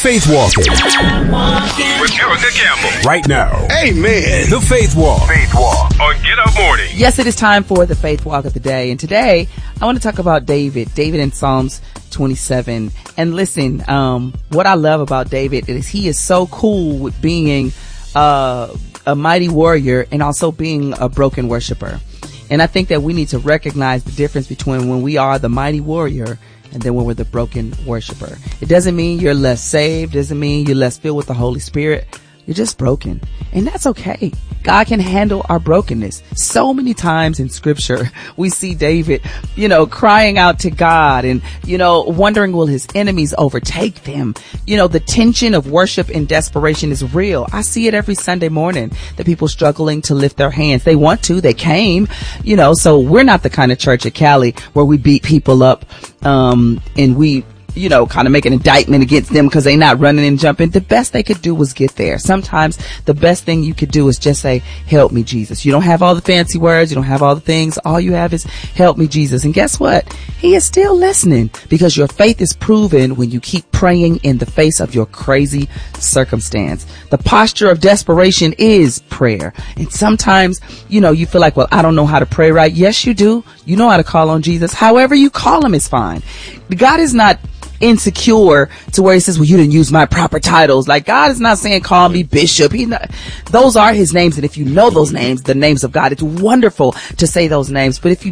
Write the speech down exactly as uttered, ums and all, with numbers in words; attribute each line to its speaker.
Speaker 1: Faith Walking with Erica Campbell. Right now. Amen. The Faith Walk. Faith Walk on Get Up Morning.
Speaker 2: Yes, it is time for the Faith Walk of the day. And today, I want to talk about David. David in Psalms twenty-seven. And listen, um, what I love about David is he is so cool with being uh, a mighty warrior and also being a broken worshiper. And I think that we need to recognize the difference between when we are the mighty warrior and then when we're the broken worshiper. It doesn't mean you're less saved. It doesn't mean you're less filled with the Holy Spirit. You're just broken. And that's okay. God can handle our brokenness. So many times in scripture, we see David, you know, crying out to God and, you know, wondering, will his enemies overtake them? You know, the tension of worship and desperation is real. I see it every Sunday morning, the people struggling to lift their hands. They want to, they came, you know, so we're not the kind of church at Cali where we beat people up, um, and we, you know, kind of make an indictment against them because they're not running and jumping. The best they could do was get there. Sometimes the best thing you could do is just say, help me, Jesus. You don't have all the fancy words. You don't have all the things. All you have is help me, Jesus. And guess what? He is still listening because your faith is proven when you keep praying in the face of your crazy circumstance. The posture of desperation is prayer. And sometimes, you know, you feel like, well, I don't know how to pray right. Yes, you do. You know how to call on Jesus. However you call him is fine. God is not insecure to where he says, well, you didn't use my proper titles. Like, God is not saying, call me bishop. He not, those are his names. And if you know those names, the names of God, it's wonderful to say those names. But if you